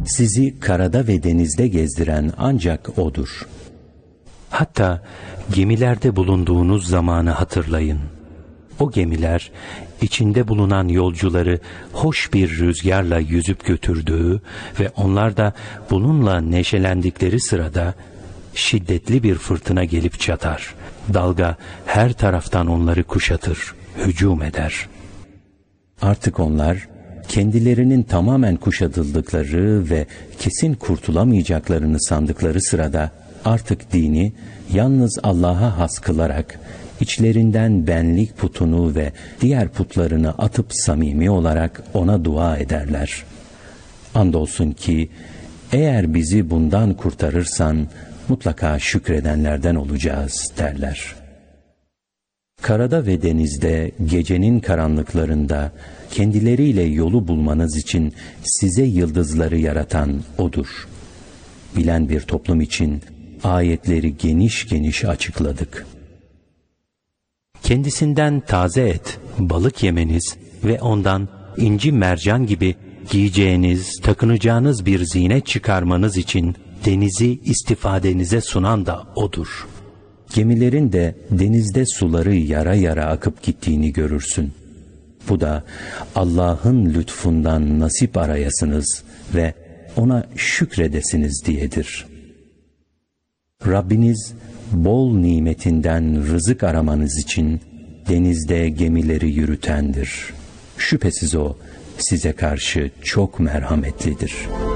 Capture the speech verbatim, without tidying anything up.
Sizi karada ve denizde gezdiren ancak O'dur. Hatta gemilerde bulunduğunuz zamanı hatırlayın. O gemiler içinde bulunan yolcuları hoş bir rüzgarla yüzüp götürdüğü ve onlar da bununla neşelendikleri sırada şiddetli bir fırtına gelip çatar. Dalga her taraftan onları kuşatır, hücum eder. Artık onlar kendilerinin tamamen kuşatıldıkları ve kesin kurtulamayacaklarını sandıkları sırada artık dini yalnız Allah'a has kılarak içlerinden benlik putunu ve diğer putlarını atıp samimi olarak O'na dua ederler. Andolsun ki eğer bizi bundan kurtarırsan mutlaka şükredenlerden olacağız derler. Karada ve denizde, gecenin karanlıklarında kendileriyle yolu bulmanız için size yıldızları yaratan O'dur. Bilen bir toplum için ayetleri geniş geniş açıkladık. Kendisinden taze et, balık yemeniz ve ondan inci mercan gibi giyeceğiniz, takınacağınız bir zinet çıkarmanız için denizi istifadenize sunan da O'dur. Gemilerin de denizde suları yara yara akıp gittiğini görürsün. Bu da Allah'ın lütfundan nasip arayasınız ve O'na şükredesiniz diyedir. Rabbiniz bol nimetinden rızık aramanız için denizde gemileri yürütendir. Şüphesiz O size karşı çok merhametlidir.